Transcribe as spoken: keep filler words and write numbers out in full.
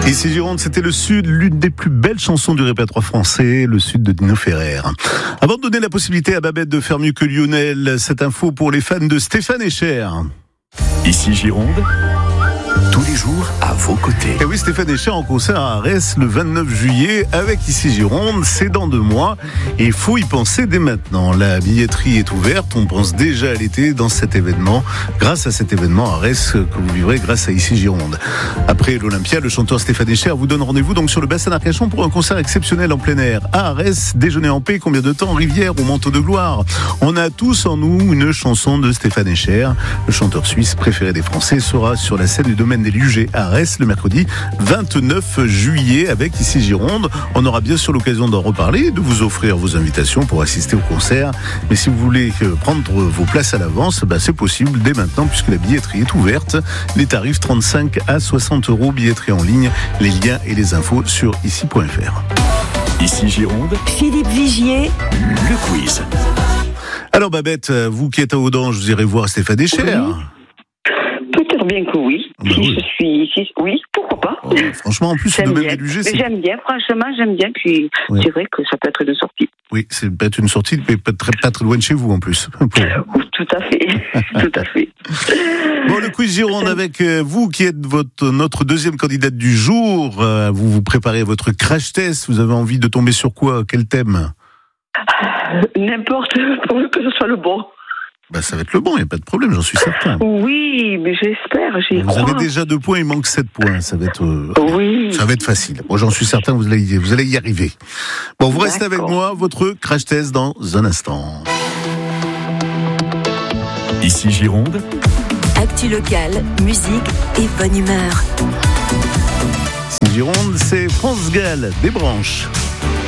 Ici Gironde, c'était le Sud, l'une des plus belles chansons du répertoire français, le Sud de Dino Ferrer. Avant de donner la possibilité à Babette de faire mieux que Lionel, cette info pour les fans de Stéphane Echer. Ici Gironde, tous les jours à vos côtés. Et oui, Stéphane Echer en concert à Arès le vingt-neuf juillet avec Ici Gironde, c'est dans deux mois et il faut y penser dès maintenant. La billetterie est ouverte, on pense déjà à l'été dans cet événement, grâce à cet événement à Arès que vous vivrez grâce à Ici Gironde. Après l'Olympia, le chanteur Stéphane Echer vous donne rendez-vous donc sur le bassin d'Arcachon pour un concert exceptionnel en plein air. À Arès, déjeuner en paix, combien de temps, rivière ou manteau de gloire. On a tous en nous une chanson de Stéphane Echer. Le chanteur suisse préféré des Français sera sur la scène du domaine des Lugets à Arès le mercredi vingt-neuf juillet avec Ici Gironde. On aura bien sûr l'occasion d'en reparler, de vous offrir vos invitations pour assister au concert. Mais si vous voulez prendre vos places à l'avance, bah c'est possible dès maintenant puisque la billetterie est ouverte. Les tarifs trente-cinq à soixante euros, billetterie en ligne. Les liens et les infos sur ici point f r. Ici Gironde, Philippe Vigier, le quiz. Alors Babette, vous qui êtes à Audange, vous irez voir Stéphane Echer. Oui. Peut-être bien que oui. Bah si oui. je suis ici, oui, pourquoi pas. Oh, franchement, en plus, le J'aime domaine bien. des Lugets, c'est... J'aime bien, franchement, j'aime bien. Puis Oui. c'est vrai que ça peut être une sortie. Oui, c'est peut-être une sortie, mais pas très, pas très loin de chez vous en plus. Pour- Tout à fait, tout à fait. Bon, le quiz Gironde avec euh, vous qui êtes votre, notre deuxième candidate du jour. Euh, vous vous préparez à votre crash test. Vous avez envie de tomber sur quoi? Quel thème? N'importe, pour que ce soit le bon. Bah, ça va être le bon, il n'y a pas de problème, j'en suis certain. Oui, mais j'espère, j'y Vous crois. avez déjà deux points, il manque sept points. Ça va être, euh, Oui. ça va être facile. Moi, j'en suis certain, vous allez, y, vous allez y arriver. Bon, vous restez avec D'accord. moi, votre crash test dans un instant. Ici Gironde, actu locale, musique et bonne humeur. Gironde, c'est France Gall, des branches.